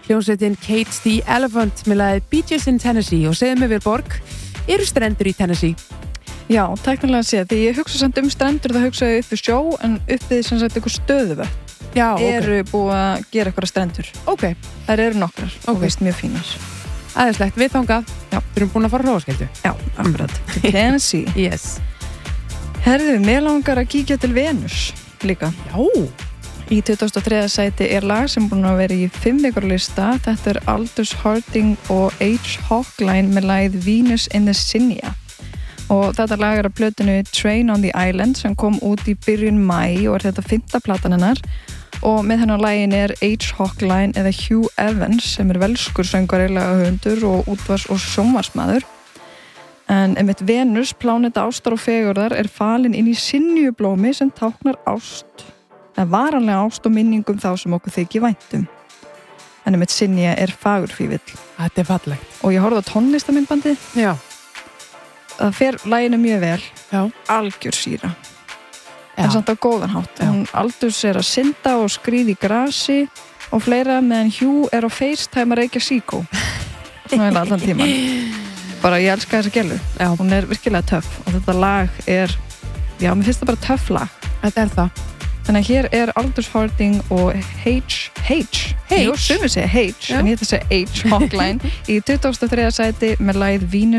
hljómsveitin Cage the Elephant með lagið Beaches in Tennessee og segðu mig Vilborg, eru strendur í Tennessee? Já, teknilega séð, því ég hugsa samt strendur þá hugsa ég upp við sjó en upp við sem sagt eitthvað stöðuvötn. Já, eru búið að gera eitthvað strendur. Ok. Þær eru nokkrar og veist mjög fínar. Æðislegt, við þangað. Já. Við erum búin að fara hrófaskildu. Já, akkurat. Til Tennessee. Yes. Herðu, mér langar að kíkja til Venus líka. Já. Í 2003. sæti er lag sem búin að vera í 5 vikur lista. Þetta er Aldous Harding og H. Hawkline með lagið Venus in the Sinja. Og þetta lag er að plötinu Train on the Island sem kom út í byrjun maí og er þetta 5. platan hennar. Og með hennar lagin er H. Hawkline eða Hugh Evans sem er velskur söngvari, lagahöfundur og útvars- og sjónvarsmaður. En einmitt Venus, pláneta ástar og fegurðar, er falin inn í sinjublómi sem táknar ást. En varanlega ást og minningum þá sem okkur þykir væntum. En einmitt sinja er fagurfífill. Þetta er fallegt. Og ég horfði á tónlistamindbandið. Já. Það fer laginu mjög vel. Já. Algjör síra. En samt á góðan hátt. Hún Aldous er að synda og skríða í grasi og fleira meðan Hugh er á FaceTime að reykja síkó. Svona er allan tíman. Bara ég elska þessa gælu. Já. Hún er virkilega töff og þetta lag er, já, mér finnst það bara töff lag. Þetta er það. Þannig að hér er Aldous Harding og Jú, sumir segja H, en ég ætla að segja H. Hawkline í 23. sæti með lagið Venus